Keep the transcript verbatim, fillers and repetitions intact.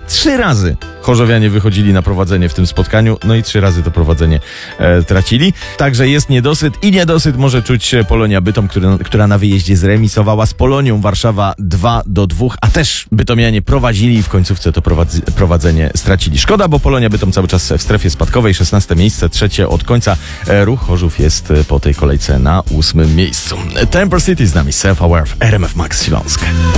Trzy razy chorzowianie wychodzili na prowadzenie w tym spotkaniu, no i trzy razy to prowadzenie e, tracili. Także jest niedosyt i niedosyt może czuć Polonia Bytom, który, która na wyjeździe zremisowała z Polonią Warszawa dwa do dwóch, a też bytomianie prowadzili i w końcówce to prowadzi, prowadzenie stracili. Szkoda, bo Polonia Bytom cały czas w strefie spadkowej, szesnaste miejsce, trzecie od końca. E, Ruch Chorzów jest po tej kolejce na ósmym miejscu. Temper City z nami, Self Aware w R M F Max Śląsk.